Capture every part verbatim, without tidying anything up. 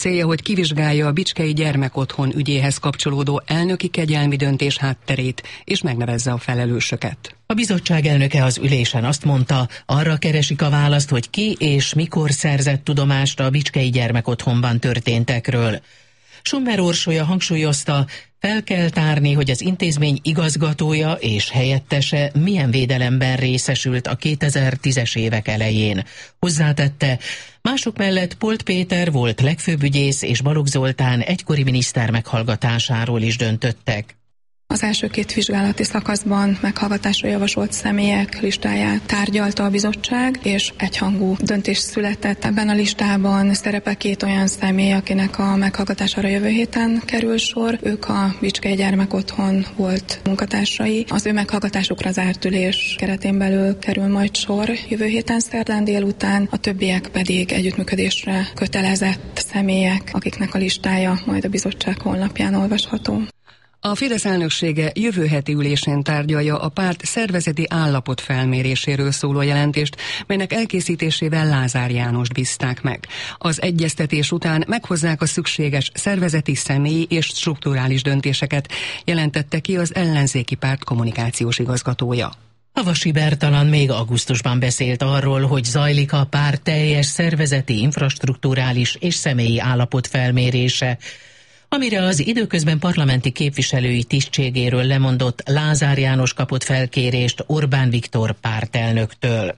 Célja, hogy kivizsgálja a Bicskei Gyermekotthon ügyéhez kapcsolódó elnöki kegyelmi döntés hátterét, és megnevezze a felelősöket. A bizottság elnöke az ülésen azt mondta, arra keresik a választ, hogy ki és mikor szerzett tudomást a Bicskei Gyermekotthonban történtekről. Summer Orsolya hangsúlyozta, fel kell tárni, hogy az intézmény igazgatója és helyettese milyen védelemben részesült a kétezer-tízes évek elején. Hozzátette, mások mellett Polt Péter volt legfőbb ügyész és Balogh Zoltán egykori miniszter meghallgatásáról is döntöttek. Az első két vizsgálati szakaszban meghallgatásra javasolt személyek listáját tárgyalta a bizottság, és egyhangú döntés született. Ebben a listában szerepel két olyan személy, akinek a meghallgatására jövő héten kerül sor. Ők a Bicskei Gyermekotthon volt munkatársai. Az ő meghallgatásukra zárt ülés keretén belül kerül majd sor jövő héten szerdán délután, a többiek pedig együttműködésre kötelezett személyek, akiknek a listája majd a bizottság honlapján olvasható. A Fidesz elnöksége jövő heti ülésén tárgyalja a párt szervezeti állapot felméréséről szóló jelentést, melynek elkészítésével Lázár Jánost bízták meg. Az egyeztetés után meghozzák a szükséges szervezeti, személyi és strukturális döntéseket, jelentette ki az ellenzéki párt kommunikációs igazgatója. Havasi Bertalan még augusztusban beszélt arról, hogy zajlik a párt teljes szervezeti, infrastrukturális és személyi állapot felmérése, amire az időközben parlamenti képviselői tisztségéről lemondott Lázár János kapott felkérést Orbán Viktor pártelnöktől.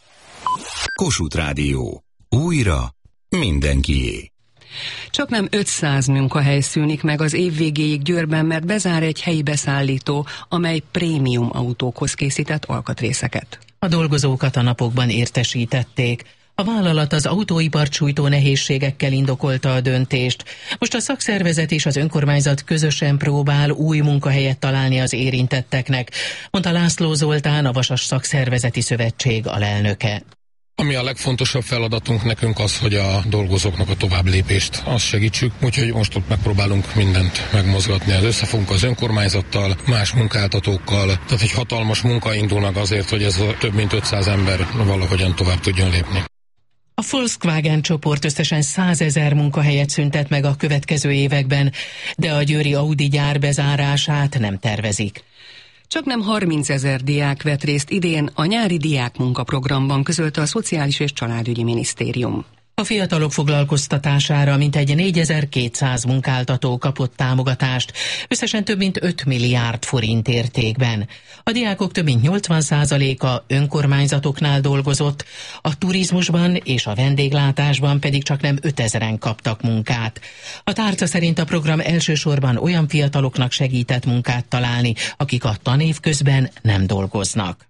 Kossuth Rádió. Újra mindenkié. Csaknem ötszáz munkahely szűnik meg az év végéig Győrben, mert bezár egy helyi beszállító, amely prémium autókhoz készített alkatrészeket. A dolgozókat a napokban értesítették. A vállalat az autóipart sújtó nehézségekkel indokolta a döntést. Most a szakszervezet és az önkormányzat közösen próbál új munkahelyet találni az érintetteknek, mondta László Zoltán, a Vasas Szakszervezeti Szövetség alelnöke. Ami a legfontosabb feladatunk nekünk az, hogy a dolgozóknak a tovább lépést azt segítsük, úgyhogy most ott megpróbálunk mindent megmozgatni. Az összefogunk az önkormányzattal, más munkáltatókkal, tehát egy hatalmas munka indul meg azért, hogy ez a több mint ötszáz ember valahogyan tovább tudjon lépni. A Volkswagen csoport összesen százezer munkahelyet szüntet meg a következő években, de a győri Audi gyár bezárását nem tervezik. Csaknem harmincezer diák vett részt idén a nyári diákmunkaprogramban, közölte a Szociális és Családügyi Minisztérium. A fiatalok foglalkoztatására mintegy négyezer-kétszáz munkáltató kapott támogatást, összesen több mint öt milliárd forint értékben. A diákok több mint nyolcvan százaléka önkormányzatoknál dolgozott, a turizmusban és a vendéglátásban pedig csaknem ötezren kaptak munkát. A tárca szerint a program elsősorban olyan fiataloknak segített munkát találni, akik a tanév közben nem dolgoznak.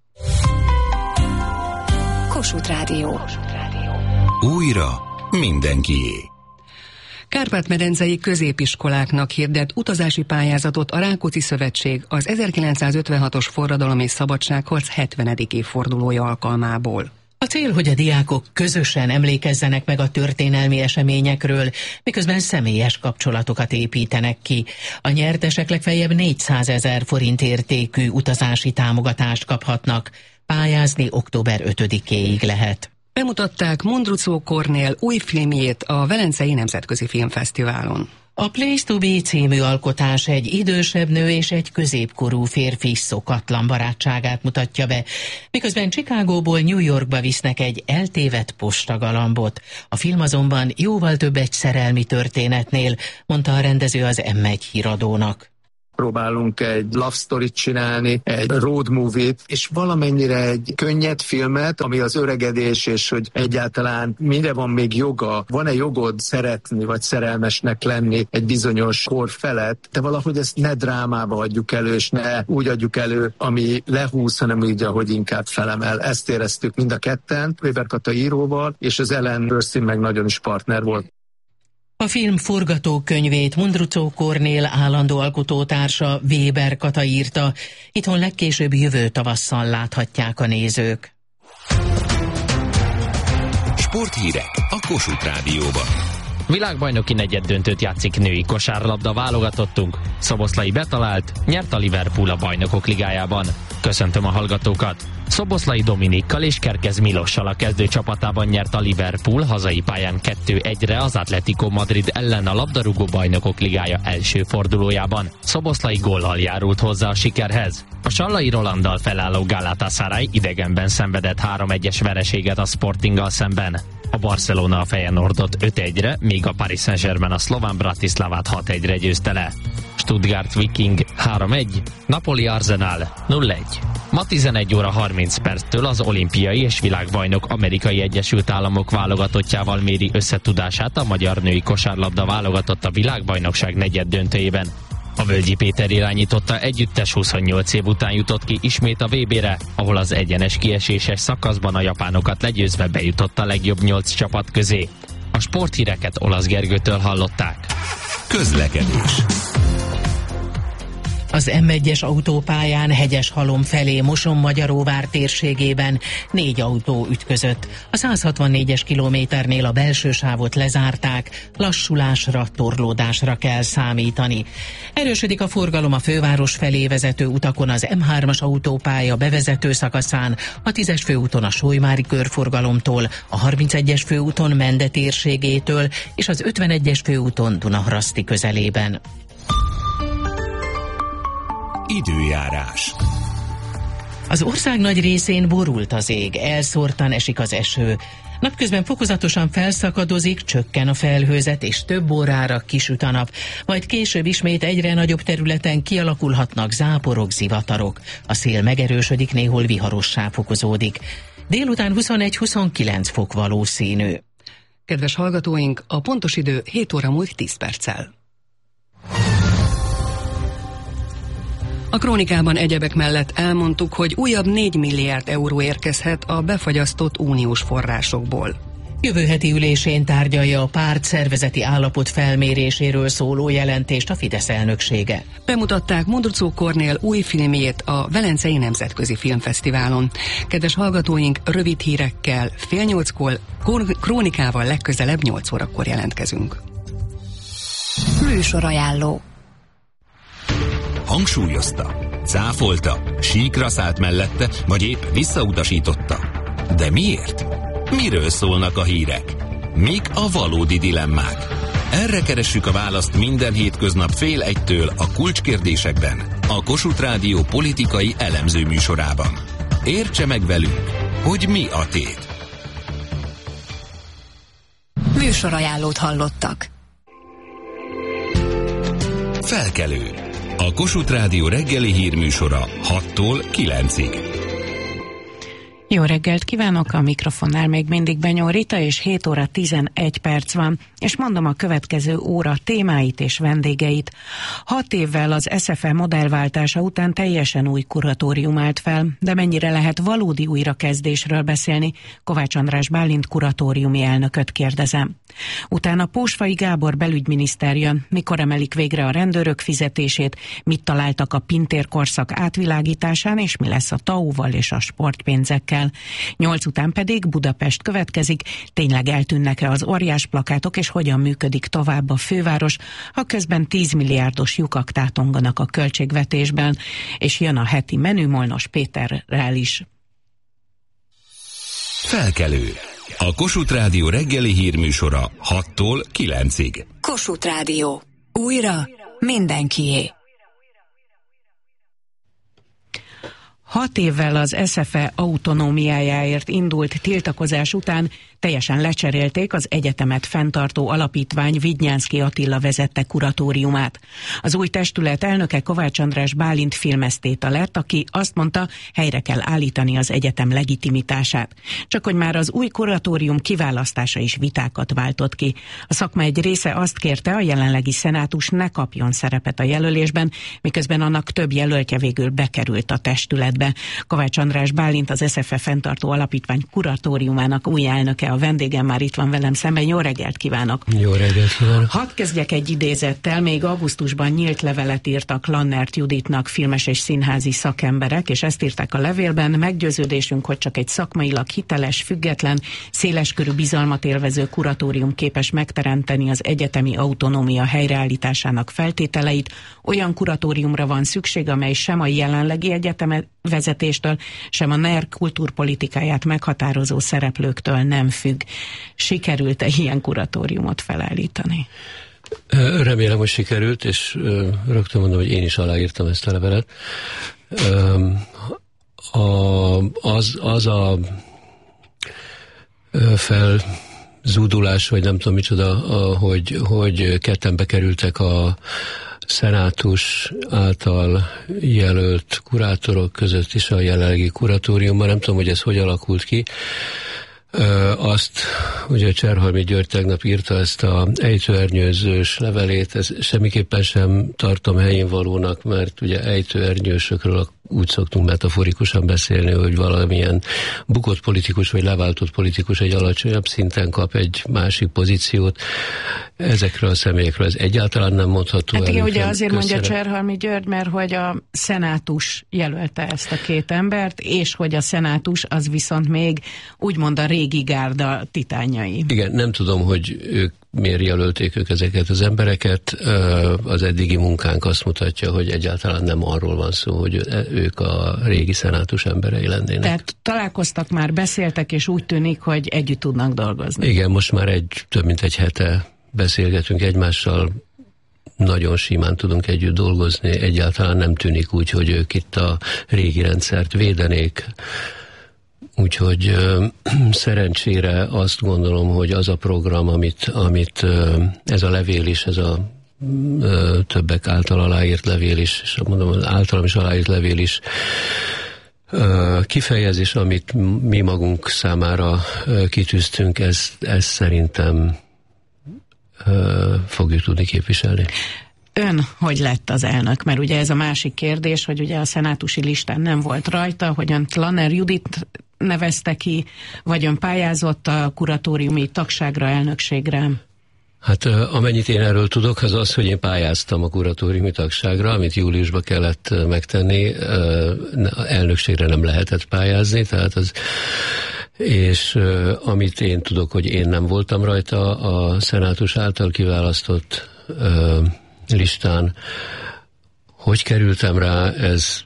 Kossuth Rádió. Újra mindenkié. Kárpát-medencei középiskoláknak hirdet utazási pályázatot a Rákóczi Szövetség az ezerkilencszázötvenhatos forradalom és szabadságharc hetvenedik évfordulója alkalmából. A cél, hogy a diákok közösen emlékezzenek meg a történelmi eseményekről, miközben személyes kapcsolatokat építenek ki. A nyertesek legfeljebb négyszázezer forint értékű utazási támogatást kaphatnak. Pályázni október ötödikéig lehet. Bemutatták Mondruczó Kornél új filmjét a Velencei Nemzetközi Filmfesztiválon. A Place to Be című alkotás egy idősebb nő és egy középkorú férfi szokatlan barátságát mutatja be, miközben Chicagóból New Yorkba visznek egy eltévedt postagalambot. A film azonban jóval több egy szerelmi történetnél, mondta a rendező az em egy híradónak. Próbálunk egy love storyt csinálni, egy road movie-t, és valamennyire egy könnyed filmet, ami az öregedés, és hogy egyáltalán mire van még joga, van-e jogod szeretni, vagy szerelmesnek lenni egy bizonyos kor felett, de valahogy ezt ne drámába adjuk elő, és ne úgy adjuk elő, ami lehúz, hanem úgy, ahogy inkább felemel. Ezt éreztük mind a ketten, Weber Kata íróval, és az Ellen Burstyn meg nagyon is partner volt. A film forgatókönyvét Mondruczó Kornél állandó alkotótársa Weber Kata írta. Itthon legkésőbb jövő tavasszal láthatják a nézők. Sporthírek a Kossuth Rádióban. Világbajnoki negyeddöntőt játszik női kosárlabda válogatottunk. Szoboszlai betalált, nyert a Liverpool a Bajnokok Ligájában. Köszöntöm a hallgatókat! Szoboszlai Dominikkal és Kerkez Milossal a kezdő csapatában nyert a Liverpool hazai pályán kettő egyre az Atletico Madrid ellen a labdarúgó bajnokok ligája első fordulójában. Szoboszlai góllal járult hozzá a sikerhez. A Sallai Rolanddal felálló Galatasaray idegenben szenvedett három egyes vereséget a Sportinggal szemben. A Barcelona a Feyenoordot öt egyre, míg a Paris Saint-Germain a szlován Bratislavát hat egyre győzte le. Stuttgart Viking három egy, Napoli Arsenal nulla egy. Ma tizenegy óra harminc perctől az olimpiai és világbajnok Amerikai Egyesült Államok válogatottjával méri összetudását a magyar női kosárlabda válogatott a világbajnokság negyeddöntőjében. A Völgyi Péter irányította együttes huszonnyolc év után jutott ki ismét a vé bére, ahol az egyenes kieséses szakaszban a japánokat legyőzve bejutott a legjobb nyolc csapat közé. A sporthíreket Olasz Gergőtől hallották. Közlekedés. Az em egyes autópályán Hegyeshalom felé Moson-Magyaróvár térségében négy autó ütközött. A száz hatvannégyes kilométernél a belső sávot lezárták, lassulásra, torlódásra kell számítani. Erősödik a forgalom a főváros felé vezető utakon az em hármas autópálya bevezető szakaszán, a tízes főúton a Solymári körforgalomtól, a harmincegyes főúton Mende térségétől és az ötvenegyes főúton Dunaharaszti közelében. Időjárás. Az ország nagy részén borult az ég, elszórtan esik az eső. Napközben fokozatosan felszakadozik, csökken a felhőzet és több órára kisüt a nap, majd később ismét egyre nagyobb területen kialakulhatnak záporok, zivatarok. A szél megerősödik, néhol viharossá fokozódik. Délután huszonegy-huszonkilenc fok valószínű. Kedves hallgatóink, a pontos idő hét óra múlt tíz perccel. A krónikában egyebek mellett elmondtuk, hogy újabb négy milliárd euró érkezhet a befagyasztott uniós forrásokból. Jövő heti ülésén tárgyalja a párt szervezeti állapot felméréséről szóló jelentést a Fidesz elnöksége. Bemutatták Mondruczó Kornél új filmjét a Velencei Nemzetközi Filmfesztiválon. Kedves hallgatóink, rövid hírekkel fél nyolckor, krónikával legközelebb nyolc órakor jelentkezünk. Műsorajánló. Hangsúlyozta, cáfolta, síkra szállt mellette, vagy épp visszautasította. De miért? Miről szólnak a hírek? Mik a valódi dilemmák? Erre keressük a választ minden hétköznap fél egytől a Kulcskérdésekben, a Kossuth Rádió politikai elemző műsorában. Értse meg velünk, hogy mi a tét. Műsorajánlót hallottak. Felkelő. A Kossuth Rádió reggeli hírműsora hattól kilencig. Jó reggelt kívánok, a mikrofonnál még mindig Benyó Rita, és hét óra tizenegy perc van, és mondom a következő óra témáit és vendégeit. Hat évvel az es ef e modellváltása után teljesen új kuratórium állt fel, de mennyire lehet valódi újrakezdésről beszélni? Kovács András Bálint kuratóriumi elnököt kérdezem. Utána Pósfai Gábor belügyminiszter jön, mikor emelik végre a rendőrök fizetését, mit találtak a Pintér korszak átvilágításán, és mi lesz a té á u-val és a sportpénzekkel. Nyolc után pedig Budapest következik, tényleg eltűnnek-e az óriás plakátok, és hogyan működik tovább a főváros, ha közben tíz milliárdos lyukak tátonganak a költségvetésben, és jön a heti menü Molnos Péterrel is. Felkelő. A Kossuth Rádió reggeli hírműsora hattól kilencig. Kossuth Rádió. Újra mindenkié. Hat évvel az es ef e autonómiájáért indult tiltakozás után teljesen lecserélték az egyetemet fenntartó alapítvány Vidnyánszky Attila vezette kuratóriumát. Az új testület elnöke Kovács András Bálint filmesztéta lett, aki azt mondta, helyre kell állítani az egyetem legitimitását. Csak hogy már az új kuratórium kiválasztása is vitákat váltott ki. A szakma egy része azt kérte, a jelenlegi szenátus ne kapjon szerepet a jelölésben, miközben annak több jelöltje végül bekerült a testületbe. Kovács András Bálint, az es ef e fenntartó alapítvány kuratóriumának új elnöke a vendégem már itt van velem szemben. Jó reggelt kívánok! Jó reggelt kívánok! Hadd kezdjek egy idézettel. Még augusztusban nyílt levelet írtak Lannert Juditnak filmes és színházi szakemberek, és ezt írták a levélben: meggyőződésünk, hogy csak egy szakmailag hiteles, független, széleskörű bizalmat élvező kuratórium képes megteremteni az egyetemi autonómia helyreállításának feltételeit. Olyan kuratóriumra van szükség, amely sem a jelenlegi egyetem vezetéstől, sem a en e er kultúrpolitikáját meghatározó szereplőktől nem függ. Sikerült-e ilyen kuratóriumot felállítani? Remélem, hogy sikerült, és rögtön mondom, hogy én is aláírtam ezt a levelet. Az, az a felzúdulás, vagy nem tudom micsoda, hogy, hogy ketten bekerültek a szenátus által jelölt kurátorok között is a jelenlegi kuratóriumban. Nem tudom, hogy ez hogy alakult ki. Ö, azt, ugye Cserhalmi György tegnap írta ezt a ejtőernyőzős levelét, ezt semmiképpen sem tartom helyén valónak, mert ugye ejtőernyősökről úgy szoktunk metaforikusan beszélni, hogy valamilyen bukott politikus vagy leváltott politikus egy alacsonyabb szinten kap egy másik pozíciót. Ezekről a személyekről ez egyáltalán nem mondható. Hát igen, ugye azért mondja Cserhalmi György, mert hogy a szenátus jelölte ezt a két embert, és hogy a szenátus az viszont még úgymond a régi gárda titánjai. Igen, nem tudom, hogy ők miért jelölték ők ezeket az embereket. Az eddigi munkánk azt mutatja, hogy egyáltalán nem arról van szó, hogy ők a régi szenátus emberei lennének. Tehát találkoztak már, beszéltek, és úgy tűnik, hogy együtt tudnak dolgozni. Igen, most már egy több mint egy hete beszélgetünk egymással, nagyon simán tudunk együtt dolgozni, egyáltalán nem tűnik úgy, hogy ők itt a régi rendszert védenék. Úgyhogy ö, szerencsére azt gondolom, hogy az a program, amit, amit ö, ez a levél is, ez a ö, többek által aláírt levél is, és mondom, az általam is aláírt levél is ö, kifejezés, amit mi magunk számára ö, kitűztünk, ez, ez szerintem ö, fogjuk tudni képviselni. Ön hogy lett az elnök? Mert ugye ez a másik kérdés, hogy ugye a szenátusi listán nem volt rajta, hogy önt Lanner Judit nevezte ki, vagy ön pályázott a kuratóriumi tagságra, elnökségre? Hát amennyit én erről tudok, az az, hogy én pályáztam a kuratóriumi tagságra, amit júliusban kellett megtenni, elnökségre nem lehetett pályázni, tehát az, és amit én tudok, hogy én nem voltam rajta a szenátus által kiválasztott listán. Hogy kerültem rá, ez,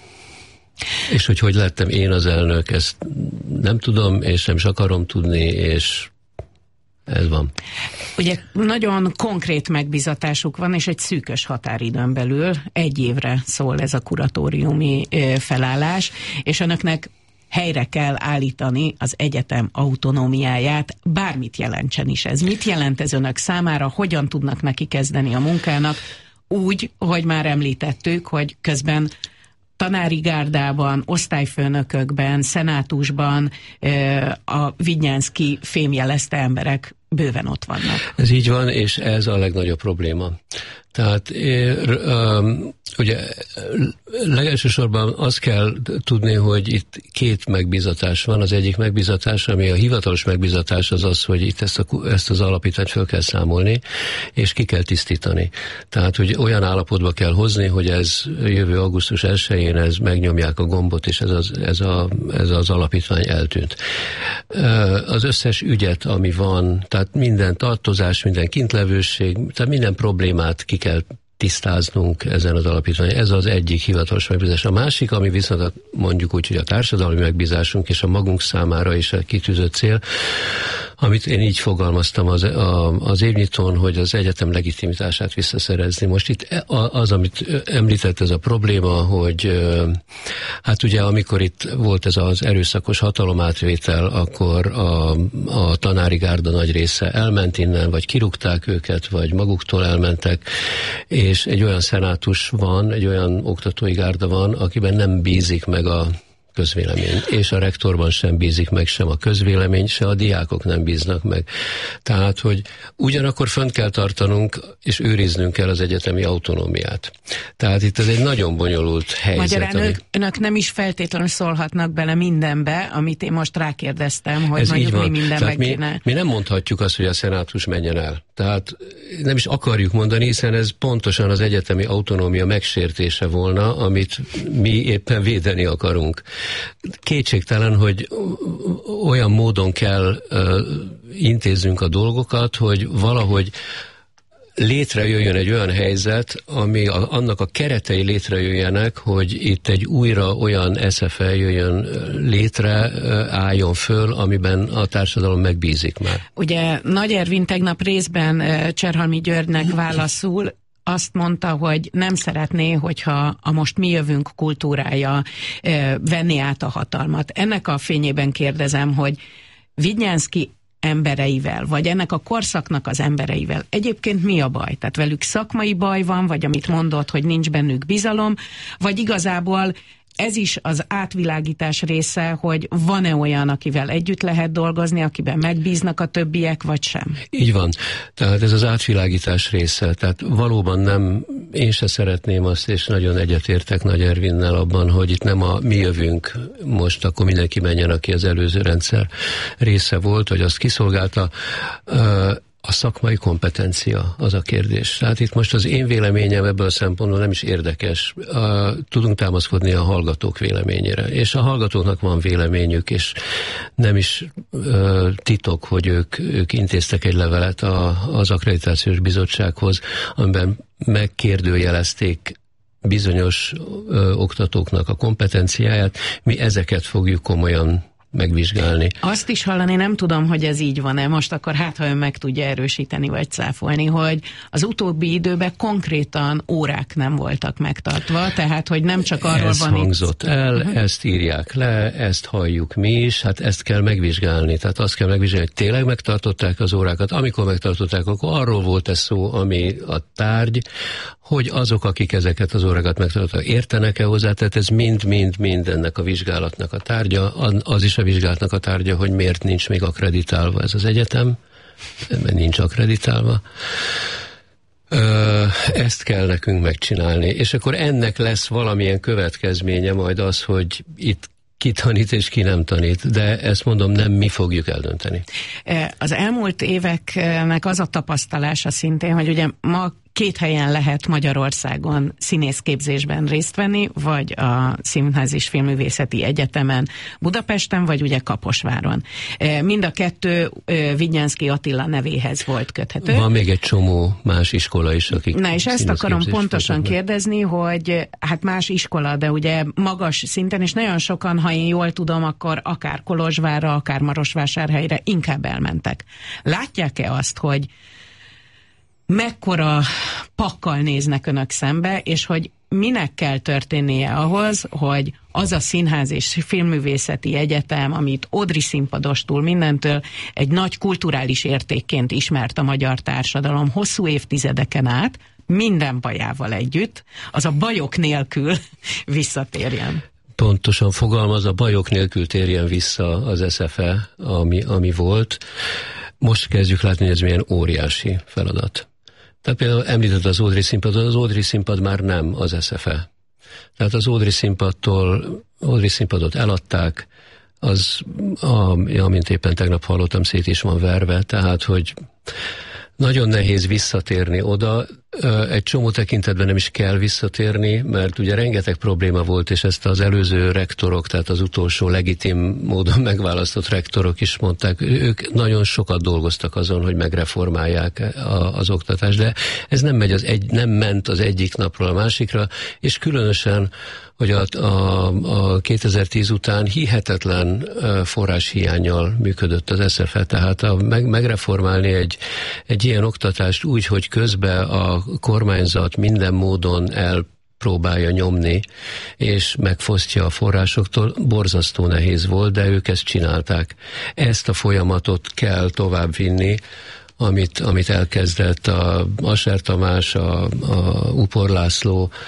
és hogy hogy lettem én az elnök, ezt nem tudom, és nem is akarom tudni, és ez van. Ugye nagyon konkrét megbízatásuk van, és egy szűkös határidőn belül egy évre szól ez a kuratóriumi felállás, és önöknek helyre kell állítani az egyetem autonómiáját, bármit jelentsen is ez. Mit jelent ez önök számára, hogyan tudnak neki kezdeni a munkának, úgy, hogy már említettük, hogy közben tanári gárdában, osztályfőnökökben, szenátusban a Vidnyánszky fémjelezte emberek bőven ott vannak. Ez így van, és ez a legnagyobb probléma. Tehát ugye legelsősorban azt kell tudni, hogy itt két megbízatás van. Az egyik megbízatás, ami a hivatalos megbízatás, az az, hogy itt ezt, a, ezt az alapítványt fel kell számolni, és ki kell tisztítani. Tehát, hogy olyan állapotba kell hozni, hogy ez jövő augusztus elsején ez megnyomják a gombot, és ez az, ez, a, ez az alapítvány eltűnt. Az összes ügyet, ami van, tehát minden tartozás, minden kintlevőség, tehát minden problémát ki kell tisztáznunk ezen az alapítványon. Ez az egyik hivatalos megbízás. A másik, ami viszont mondjuk úgy, hogy a társadalmi megbízásunk és a magunk számára is a kitűzött cél, amit én így fogalmaztam az, a, az évnyitón, hogy az egyetem legitimitását visszaszerezni. Most itt az, amit említett, ez a probléma, hogy hát ugye amikor itt volt ez az erőszakos hatalomátvétel, akkor a, a tanári gárda nagy része elment innen, vagy kirúgták őket, vagy maguktól elmentek, és egy olyan szenátus van, egy olyan oktatói gárda van, akiben nem bízik meg a közvélemény, és a rektorban sem bízik meg sem a közvélemény, se a diákok nem bíznak meg. Tehát, hogy ugyanakkor fönt kell tartanunk, és őriznünk kell az egyetemi autonómiát. Tehát itt ez egy nagyon bonyolult helyzet. Magyarán ami... önök, önök nem is feltétlenül szólhatnak bele mindenbe, amit én most rákérdeztem, hogy ez mondjuk mi minden meg mi, mi nem mondhatjuk azt, hogy a szenátus menjen el. Tehát nem is akarjuk mondani, hiszen ez pontosan az egyetemi autonómia megsértése volna, amit mi éppen védeni akarunk. Kétségtelen, hogy olyan módon kell uh, intézzünk a dolgokat, hogy valahogy létrejöjjön egy olyan helyzet, ami a, annak a keretei létrejöjjenek, hogy itt egy újra olyan es ef e jöjjön létre, álljon föl, amiben a társadalom megbízik már. Ugye Nagy Ervin tegnap részben Cserhalmi Györgynek válaszul azt mondta, hogy nem szeretné, hogyha a most mi jövünk kultúrája venni át a hatalmat. Ennek a fényében kérdezem, hogy Vidnyánszky embereivel, vagy ennek a korszaknak az embereivel egyébként mi a baj? Tehát velük szakmai baj van, vagy amit mondott, hogy nincs bennük bizalom, vagy igazából ez is az átvilágítás része, hogy van-e olyan, akivel együtt lehet dolgozni, akiben megbíznak a többiek, vagy sem? Így van. Tehát ez az átvilágítás része. Tehát valóban nem, én se szeretném azt, és nagyon egyetértek Nagy Ervinnel abban, hogy itt nem a mi jövünk most, akkor mindenki menjen, aki az előző rendszer része volt, hogy azt kiszolgálta. A szakmai kompetencia az a kérdés. Tehát itt most az én véleményem ebből a szempontból nem is érdekes. Tudunk támaszkodni a hallgatók véleményére. És a hallgatóknak van véleményük, és nem is titok, hogy ők, ők intéztek egy levelet a, az Akkreditációs Bizottsághoz, amiben megkérdőjelezték bizonyos ö, oktatóknak a kompetenciáját. Mi ezeket fogjuk komolyan megvizsgálni. Azt is hallani, nem tudom, hogy ez így van-e, most akkor hát, ha ön meg tudja erősíteni vagy cáfolni, hogy az utóbbi időben konkrétan órák nem voltak megtartva, tehát, hogy nem csak arról ez van hangzott itt... el, uh-huh. Ezt írják le, ezt halljuk mi is, hát ezt kell megvizsgálni, tehát azt kell megvizsgálni, hogy tényleg megtartották az órákat, amikor megtartották, akkor arról volt ez szó, ami a tárgy, hogy azok, akik ezeket az órákat megtartották, értenek-e hozzá, tehát ez mind-mind-mind ennek a vizsgálatnak a tárgya, az is a vizsgálatnak a tárgya, hogy miért nincs még akkreditálva ez az egyetem, mert nincs akkreditálva. Ezt kell nekünk megcsinálni, és akkor ennek lesz valamilyen következménye majd az, hogy itt ki tanít és ki nem tanít, de ezt mondom, nem mi fogjuk eldönteni. Az elmúlt éveknek az a tapasztalása szintén, hogy ugye ma két helyen lehet Magyarországon színészképzésben részt venni, vagy a Színház és Filmművészeti Egyetemen Budapesten, vagy ugye Kaposváron. Mind a kettő Vidnyánszky Attila nevéhez volt köthető. Van még egy csomó más iskola is, akik... Na és ezt akarom pontosan kérdezni, hogy hát más iskola, de ugye magas szinten, és nagyon sokan, ha én jól tudom, akkor akár Kolozsvárra, akár Marosvásárhelyre inkább elmentek. Látják-e azt, hogy mekkora pakkal néznek önök szembe, és hogy minek kell történnie ahhoz, hogy az a Színház és Filmművészeti Egyetem, amit Odry színpadostól mindentől egy nagy kulturális értékként ismert a magyar társadalom hosszú évtizedeken át, minden bajával együtt, az a bajok nélkül visszatérjen. Pontosan fogalmaz, a bajok nélkül térjen vissza az es ef e, ami, ami volt. Most kezdjük látni, hogy ez milyen óriási feladat. Tehát például említett az Odry színpadot, az Odry színpad már nem az es ef e. Tehát az Odry színpadtól, Odry színpadot eladták, az, amint éppen tegnap hallottam, szét is van verve, tehát hogy nagyon nehéz visszatérni oda, egy csomó tekintetben nem is kell visszatérni, mert ugye rengeteg probléma volt, és ezt az előző rektorok, tehát az utolsó legitim módon megválasztott rektorok is mondták, ők nagyon sokat dolgoztak azon, hogy megreformálják a, az oktatást, de ez nem, megy az egy, nem ment az egyik napról a másikra, és különösen, hogy a, a, a kétezer-tíz után hihetetlen forráshiánnyal működött az es ef e, tehát a, meg, megreformálni egy, egy ilyen oktatást úgy, hogy közben a kormányzat minden módon elpróbálja nyomni, és megfosztja a forrásoktól, borzasztó nehéz volt, de ők ezt csinálták. Ezt a folyamatot kell továbbvinni, amit, amit elkezdett a Asser Tamás, a, a Upor László,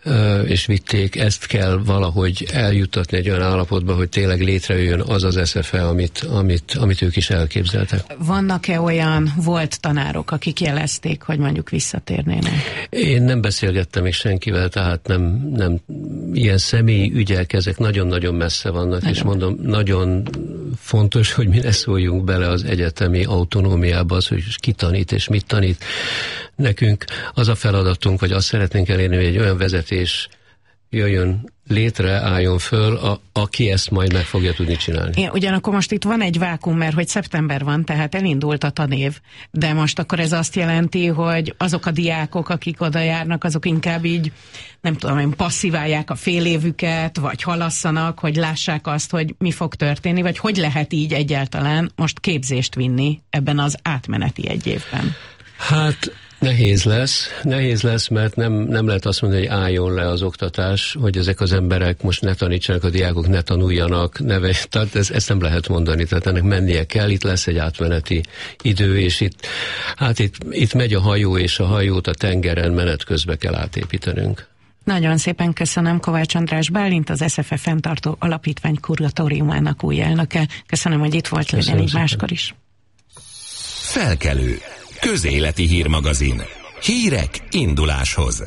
és vitték, ezt kell valahogy eljuttatni egy olyan állapotba, hogy tényleg létrejöjjön az az es ef e, amit, amit, amit ők is elképzeltek. Vannak-e olyan volt tanárok, akik jelezték, hogy mondjuk visszatérnének? Én nem beszélgettem még senkivel, tehát nem, nem ilyen személyi ügyek, ezek nagyon-nagyon messze vannak, nagyon. És mondom, nagyon fontos, hogy mi ne szóljunk bele az egyetemi autonómiába, az, hogy ki tanít és mit tanít. Nekünk az a feladatunk, vagy azt szeretnénk elérni, hogy egy olyan vezetés jöjjön létre, álljon föl, a, aki ezt majd meg fogja tudni csinálni. Igen, ugyanakkor most itt van egy vákum, mert hogy szeptember van, tehát elindult a tanév, de most akkor ez azt jelenti, hogy azok a diákok, akik oda járnak, azok inkább így, nem tudom én, passziválják a fél évüket, vagy halasszanak, hogy lássák azt, hogy mi fog történni, vagy hogy lehet így egyáltalán most képzést vinni ebben az átmeneti egy évben? Hát nehéz lesz, nehéz lesz, mert nem, nem lehet azt mondani, hogy álljon le az oktatás, hogy ezek az emberek most ne tanítsanak, a diákok ne tanuljanak, ne vegy, tehát ez, ezt nem lehet mondani, tehát ennek mennie kell, itt lesz egy átmeneti idő, és itt, hát itt, itt megy a hajó, és a hajót a tengeren menet közben kell átépítenünk. Nagyon szépen köszönöm Kovács András Bálint, az es ef e fenntartó alapítvány kuratóriumának új elnöke. Köszönöm, hogy itt volt, legyen így máskor is. Felkelő. Közéleti hírmagazin. Hírek induláshoz.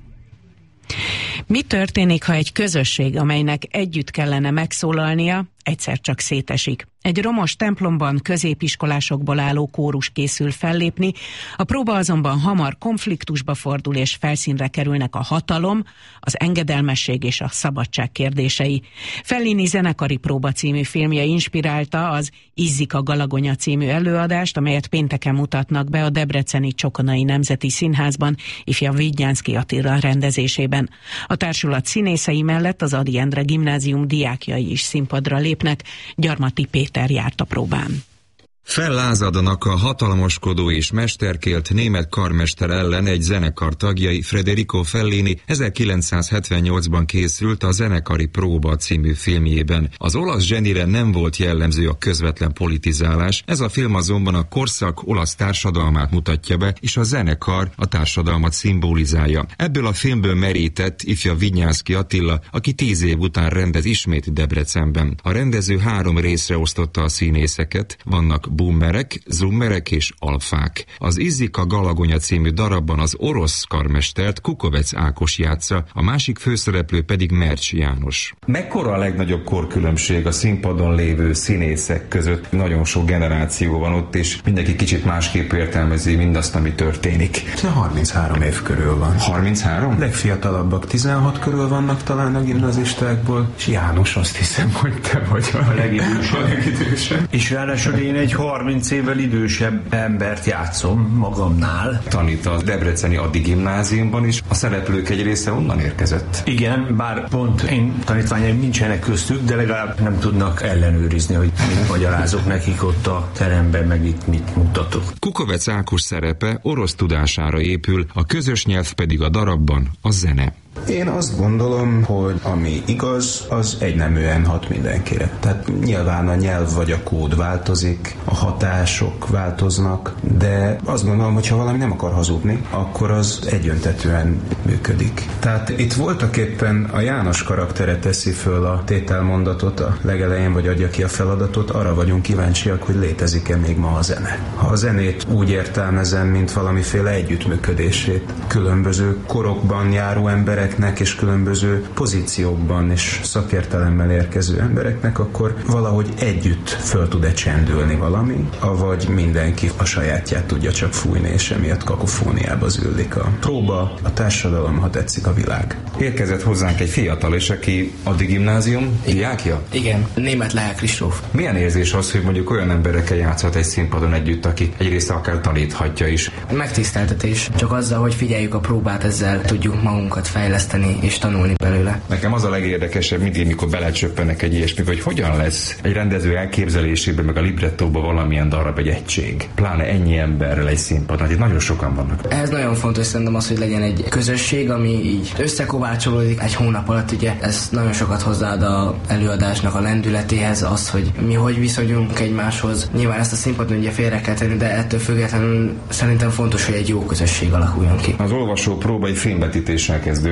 Mi történik, ha egy közösség, amelynek együtt kellene megszólalnia, egyszer csak szétesik? Egy romos templomban középiskolásokból álló kórus készül fellépni, a próba azonban hamar konfliktusba fordul, és felszínre kerülnek a hatalom, az engedelmesség és a szabadság kérdései. Fellini zenekari próba című filmje inspirálta az Izzik a Galagonya című előadást, amelyet pénteken mutatnak be a debreceni Csokonai Nemzeti Színházban, ifja Vidnyánszky Attila rendezésében. A társulat színészei mellett az Ady Endre Gimnázium diákjai is színpadra lépnek. Gyarmati Péter járt a próbán. Fellázaдаnak a hatalmaskodó és mesterkélt német karmester ellen egy zenekar tagjai. Federico Fellini ezerkilencszázhetvennyolcban készült a Zenekari próba című filmjében. Az olasz zsenire nem volt jellemző a közvetlen politizálás, ez a film azonban a korszak olasz társadalmát mutatja be, és a zenekar a társadalmat szimbolizálja. Ebből a filmből merített ifja Vidnyánszky Attila, aki tíz év után rendez ismét Debrecenben. A rendező három részre osztotta a színészeket, vannak bummerek, zummerek és alfák. Az Izzik a Galagonya című darabban az orosz karmestert Kukovec Ákos játsza, a másik főszereplő pedig Mercs János. Mekkora a legnagyobb korkülönbség a színpadon lévő színészek között? Nagyon sok generáció van ott, és mindenki kicsit másképp értelmezi mindazt, ami történik. harminchárom év körül van. harminchárom? Legfiatalabbak tizenhat körül vannak talán a gimnazistákból, és János, azt hiszem, hogy te vagy a legidősebb. A legidősebb. És ráadásul én egy harminc évvel idősebb embert játszom magamnál. Tanít a debreceni Ady Gimnáziumban is, a szereplők egy része onnan érkezett. Igen, bár pont én tanítványaim nincsenek köztük, de legalább nem tudnak ellenőrizni, hogy mit magyarázok nekik ott a teremben, meg itt mit mutatok. Kukovec Ákos szerepe orosz tudására épül, a közös nyelv pedig a darabban a zene. Én azt gondolom, hogy ami igaz, az egyneműen hat mindenkire. Tehát nyilván a nyelv vagy a kód változik, a hatások változnak, de azt gondolom, hogy ha valami nem akar hazudni, akkor az egyöntetűen működik. Tehát itt voltak éppen a János karaktere teszi föl a tételmondatot a legelején, vagy adja ki a feladatot, arra vagyunk kíváncsiak, hogy létezik-e még ma a zene. Ha a zenét úgy értelmezem, mint valamiféle együttműködését különböző korokban járó emberek és különböző pozíciókban és szakértelemmel érkező embereknek, akkor valahogy együtt föl tud-e csendülni valami, avagy mindenki a sajátját tudja csak fújni, és emiatt kakofóniába zűlik a próba, a társadalom, ha tetszik a világ. Érkezett hozzánk egy fiatal, és aki Ady Gimnázium diákja? Igen, német Lehel Kristóf. Milyen érzés az, hogy mondjuk olyan emberekkel játszhat egy színpadon együtt, aki egyrészt akár taníthatja is? Megtiszteltetés. Csak azzal, hogy figyeljük a próbát, ezzel tudjuk magunkat fejleszteni és tanulni belőle. Nekem az a legérdekesebb mindig, mikor belecsöppenek egy ilyesmi, hogy hogyan lesz egy rendező elképzelésében, meg a librettóban valamilyen darab, egy egység. Pláne ennyi emberrel egy színpadon, itt nagyon sokan vannak. Ez nagyon fontos szerintem az, hogy legyen egy közösség, ami így összekovácsolódik egy hónap alatt, ugye ez nagyon sokat hozzáad az előadásnak a lendületéhez, az, hogy mi hogy viszonyulunk egymáshoz. Nyilván ezt a színpadon ugye félre kell tenni, de ettől függetlenül szerintem fontos, hogy egy jó közösség alakuljon ki. Az olvasó próba egy filmvetítéssel kezdődik.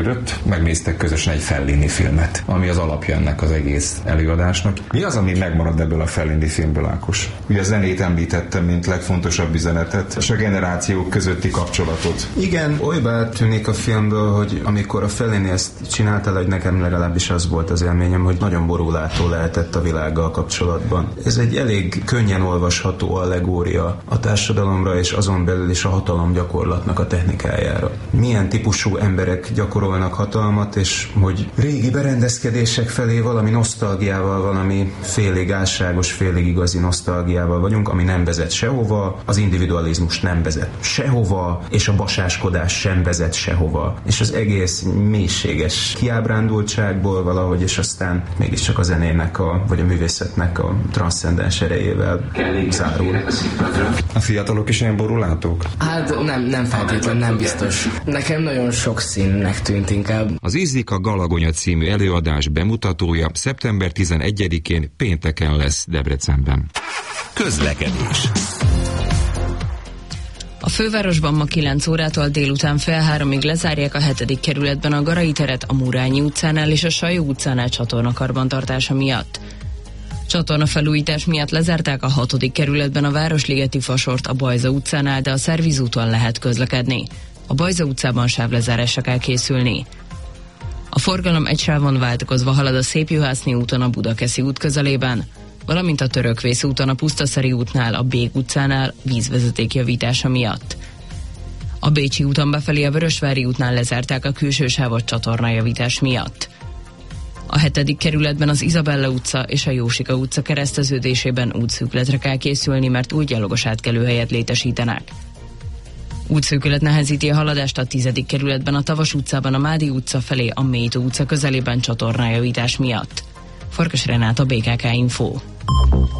fölött, megnéztek közösen egy Fellini filmet, ami az alapja ennek az egész előadásnak. Mi az, ami megmarad ebből a Fellini filmből, Ákos? Ugye a zenét említettem, mint legfontosabb üzenetet, és a generációk közötti kapcsolatot. Igen, olybá tűnik a filmből, hogy amikor a Fellini ezt csinálta, hogy nekem legalábbis az volt az élményem, hogy nagyon borulátó lehetett a világgal kapcsolatban. Ez egy elég könnyen olvasható allegória a társadalomra, és azon belül is a hatalomgyakorlatnak a technikájára. Milyen típusú emberek gyakorolnak hatalmat, és hogy régi berendezkedések felé valami nosztalgiával, valami félig álságos, félig igazi nosztalgiával vagyunk, ami nem vezet sehova, az individualizmus nem vezet sehova, és a basáskodás sem vezet sehova. És az egész mélységes kiábrándultságból valahogy, és aztán mégiscsak a zenének, a, vagy a művészetnek a transzcendens erejével zárul. A fiatalok is ilyen borulátók? Hát nem, nem feltétlenül, nem biztos. Nekem nagyon sok színnek tűnt inkább. Az Ízik a Galagonya című előadás bemutatója szeptember tizenegyedikén pénteken lesz Debrecenben. Közlekedés. A fővárosban ma kilenc órától délután fél háromig lezárják a hetedik kerületben a Garai teret a Murányi utcánál és a Sajó utcánál csatorna karbantartása miatt. Csatornafelújítás miatt lezárták a hatodik kerületben a Városligeti fasort a Bajza utcánál, de a Szervizúton lehet közlekedni. A Bajza utcában sávlezárásra kell készülni. A forgalom egy sávon váltakozva halad a Szépjuhászné úton a Budakeszi út közelében, valamint a Törökvész úton a Pusztaszeri útnál a Bég utcánál vízvezeték javítása miatt. A Bécsi úton befelé a Vörösvári útnál lezárták a külső sávot csatornajavítás miatt. A hetedik kerületben az Izabella utca és a Jósika utca kereszteződésében útszűkületre kell készülni, mert új gyalogos átkelőhelyet létesítenek. Útszűkület nehezíti a haladást a tizedik kerületben a Tavas utcában a Mádi utca felé a Mélytó utca közelében csatornájavítás miatt. Farkas Renáta, bé ká ká Info.